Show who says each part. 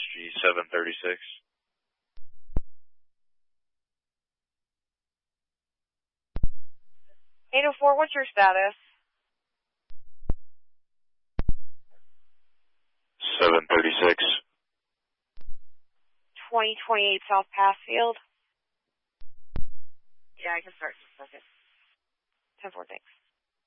Speaker 1: SG 736.
Speaker 2: 804, what's your status?
Speaker 1: 736.
Speaker 2: 2028 South Passfield. Yeah, I can start in a second. 10-4, thanks.